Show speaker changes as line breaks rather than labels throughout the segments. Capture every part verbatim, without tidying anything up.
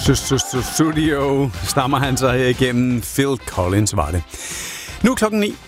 Studio stammer han så her igennem. Phil Collins var det. Nu er klokken ni.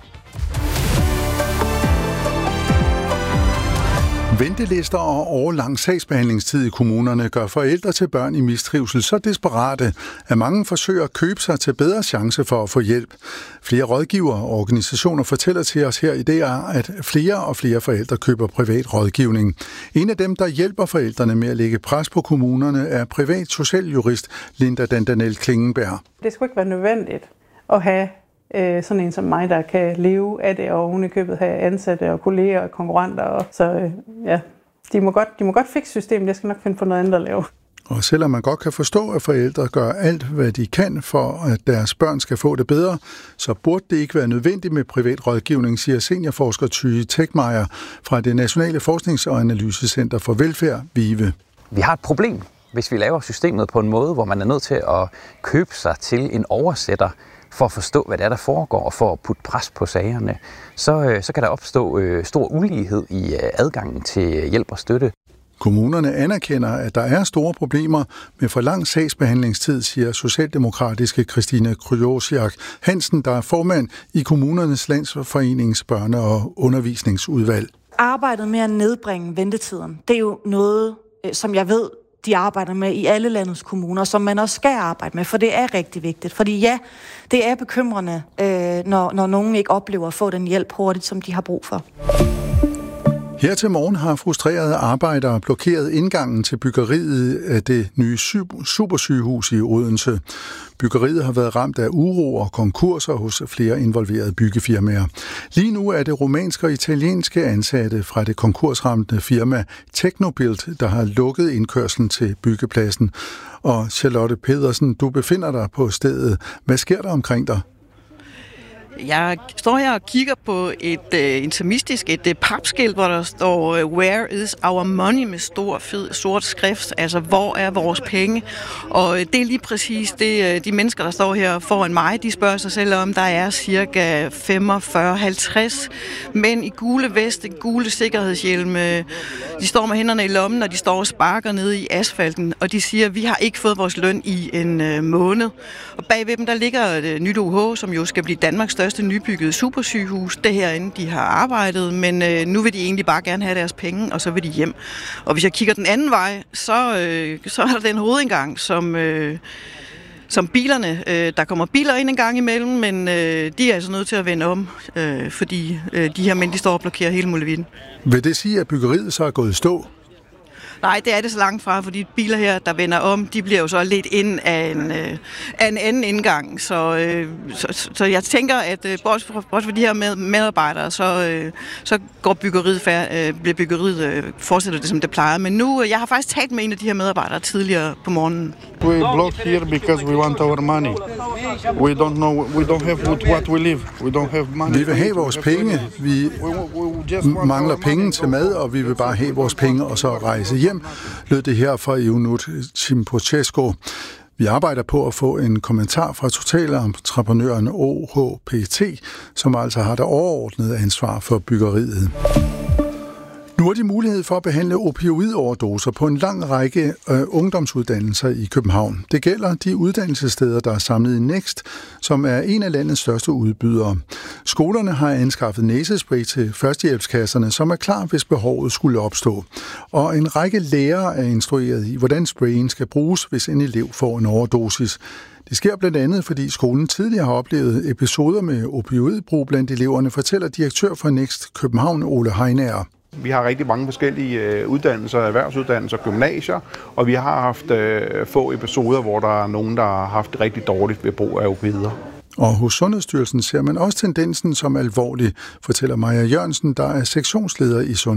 Ventelister og årelang sagsbehandlingstid i kommunerne gør forældre til børn i mistrivsel så desperate, at mange forsøger at købe sig til bedre chance for at få hjælp. Flere rådgivere og organisationer fortæller til os her i D R, at flere og flere forældre køber privat rådgivning. En af dem, der hjælper forældrene med at lægge pres på kommunerne, er privat socialjurist Linda Dandanel Klingenberg.
Det skulle ikke være nødvendigt at have øh, sådan en som mig, der kan leve af det, og oven i købet have ansatte og kolleger og konkurrenter. Og så øh, ja, de må, godt, de må godt fikse systemet, jeg skal nok finde på noget andet at lave.
Og selvom man godt kan forstå, at forældre gør alt, hvad de kan for, at deres børn skal få det bedre, så burde det ikke være nødvendigt med privat rådgivning, siger seniorforsker Tyge Tekmeier fra det Nationale Forsknings- og Analysecenter for Velfærd, VIVE.
Vi har et problem, hvis vi laver systemet på en måde, hvor man er nødt til at købe sig til en oversætter for at forstå, hvad det er, der foregår, og for at putte pres på sagerne. Så, så kan der opstå øh, stor ulighed i øh, adgangen til hjælp og støtte.
Kommunerne anerkender, at der er store problemer med for lang sagsbehandlingstid, siger socialdemokratiske Christine Kryosiak Hansen, der er formand i Kommunernes Landsforenings børne- og undervisningsudvalg.
Arbejdet med at nedbringe ventetiden, det er jo noget, som jeg ved, de arbejder med i alle landets kommuner, som man også skal arbejde med, for det er rigtig vigtigt. Fordi ja, det er bekymrende, når, når nogen ikke oplever at få den hjælp hurtigt, som de har brug for.
Her til morgen har frustrerede arbejdere blokeret indgangen til byggeriet af det nye supersygehus i Odense. Byggeriet har været ramt af uro og konkurser hos flere involverede byggefirmaer. Lige nu er det rumænske og italienske ansatte fra det konkursramte firma Technobuild, der har lukket indkørslen til byggepladsen. Og Charlotte Pedersen, du befinder dig på stedet. Hvad sker der omkring dig?
Jeg står her og kigger på et uh, intimistisk, et uh, papskilt, hvor der står uh, Where is our money med stor, fed, sort skrift, altså hvor er vores penge? Og uh, det er lige præcis det, uh, de mennesker, der står her foran mig, de spørger sig selv om, der er cirka femogfyrre halvtreds mænd i gule veste, gule sikkerhedshjelme. De står med hænderne i lommen, og de står og sparker nede i asfalten, og de siger, vi har ikke fået vores løn i en uh, måned. Og bagved dem, der ligger et uh, nyt O H, som jo skal blive Danmarks største nybyggede supersygehus. Det herinde, de har arbejdet, men øh, nu vil de egentlig bare gerne have deres penge, og så vil de hjem. Og hvis jeg kigger den anden vej, så, øh, så er der den hovedindgang, som, øh, som bilerne, øh, der kommer biler ind en gang imellem, men øh, de er altså nødt til at vende om, øh, fordi øh, de her mænd, de står og blokerer hele muligheden.
Vil det sige, at byggeriet så er gået i stå?
Nej, det er det så langt fra, fordi biler her, der vender om, de bliver jo så lidt ind af en, øh, af en anden indgang. Så, øh, så, så jeg tænker, at øh, bortset for, for de her med, medarbejdere, så, øh, så går byggeriet, færd, øh, bliver byggeriet øh, fortsætter det, som det plejer. Men nu, øh, jeg har faktisk talt med en af de her medarbejdere tidligere på morgenen.
We block here because we want our money. We don't know, we don't have what we live. We don't have money.
Vi vil have vores penge. Vi mangler penge til mad, og vi vil bare have vores penge og så rejse hjem, lød det her fra Ionut Chimpocescu. Vi arbejder på at få en kommentar fra totalentreprenøren O H P T, som altså har det overordnede ansvar for byggeriet. Nu har de mulighed for at behandle opioidoverdoser på en lang række øh, ungdomsuddannelser i København. Det gælder de uddannelsessteder, der er samlet i Next, som er en af landets største udbydere. Skolerne har anskaffet næsespray til førstehjælpskasserne, som er klar, hvis behovet skulle opstå. Og en række lærere er instrueret i, hvordan sprayen skal bruges, hvis en elev får en overdosis. Det sker blandt andet, fordi skolen tidligere har oplevet episoder med opioidbrug blandt eleverne, fortæller direktør for Next København, Ole Heinager.
Vi har rigtig mange forskellige uddannelser, erhvervsuddannelser, gymnasier, og vi har haft øh, få episoder, hvor der er nogen, der har haft det rigtig dårligt ved brug af opioider.
Og hos Sundhedsstyrelsen ser man også tendensen som alvorlig, fortæller Maja Jørgensen, der er sektionsleder i Sundhedsstyrelsen.